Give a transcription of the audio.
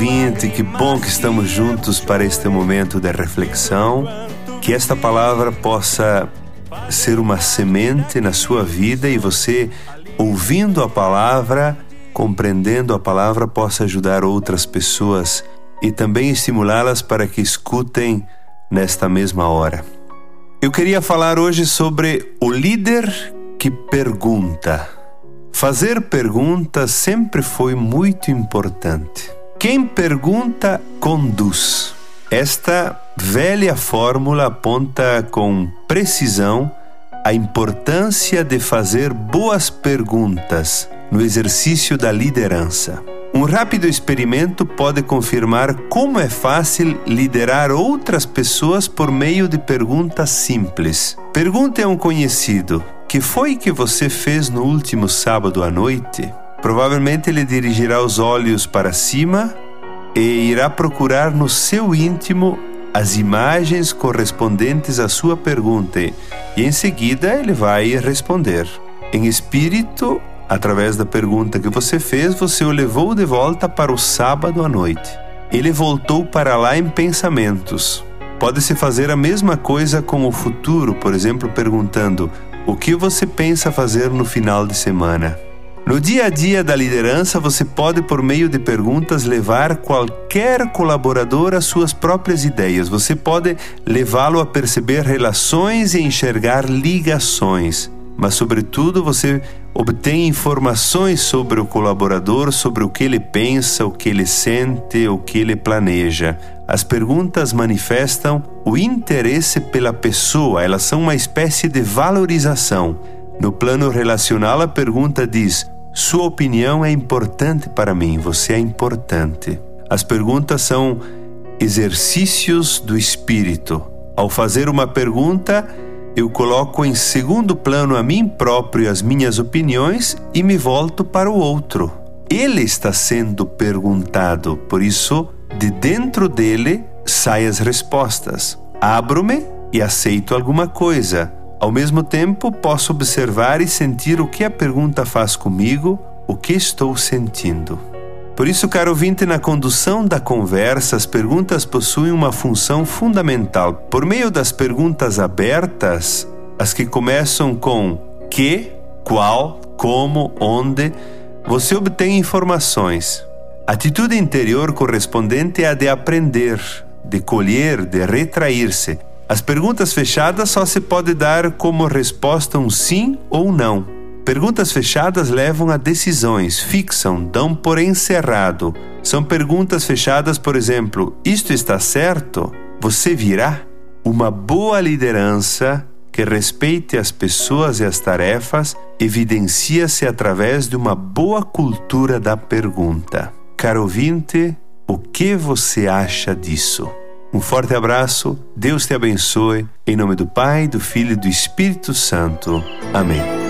ouvinte, que bom que estamos juntos para este momento de reflexão. Que esta palavra possa ser uma semente na sua vida e você, ouvindo a palavra, compreendendo a palavra, possa ajudar outras pessoas e também estimulá-las para que escutem nesta mesma hora. Eu queria falar hoje sobre o líder que pergunta. Fazer perguntas sempre foi muito importante. Quem pergunta, conduz. Esta velha fórmula aponta com precisão a importância de fazer boas perguntas no exercício da liderança. Um rápido experimento pode confirmar como é fácil liderar outras pessoas por meio de perguntas simples. Pergunte a um conhecido: "Que foi que você fez no último sábado à noite?" Provavelmente ele dirigirá os olhos para cima e irá procurar no seu íntimo as imagens correspondentes à sua pergunta e em seguida ele vai responder. Em espírito, através da pergunta que você fez, você o levou de volta para o sábado à noite. Ele voltou para lá em pensamentos. Pode-se fazer a mesma coisa com o futuro, por exemplo, perguntando: "O que você pensa fazer no final de semana?" No dia a dia da liderança, você pode, por meio de perguntas, levar qualquer colaborador às suas próprias ideias. Você pode levá-lo a perceber relações e enxergar ligações. Mas, sobretudo, você obtém informações sobre o colaborador, sobre o que ele pensa, o que ele sente, o que ele planeja. As perguntas manifestam o interesse pela pessoa, elas são uma espécie de valorização. No plano relacional, a pergunta diz: "Sua opinião é importante para mim, você é importante." As perguntas são exercícios do espírito. Ao fazer uma pergunta, eu coloco em segundo plano a mim próprio e as minhas opiniões e me volto para o outro. Ele está sendo perguntado, por isso, de dentro dele saem as respostas. Abro-me e aceito alguma coisa. Ao mesmo tempo, posso observar e sentir o que a pergunta faz comigo, o que estou sentindo. Por isso, caro ouvinte, na condução da conversa, as perguntas possuem uma função fundamental. Por meio das perguntas abertas, as que começam com que, qual, como, onde, você obtém informações. A atitude interior correspondente é a de aprender, de colher, de retrair-se. As perguntas fechadas só se pode dar como resposta um sim ou não. Perguntas fechadas levam a decisões, fixam, dão por encerrado. São perguntas fechadas, por exemplo: "Isto está certo? Você virá?" Uma boa liderança que respeite as pessoas e as tarefas evidencia-se através de uma boa cultura da pergunta. Caro ouvinte, o que você acha disso? Um forte abraço, Deus te abençoe, em nome do Pai, do Filho e do Espírito Santo. Amém.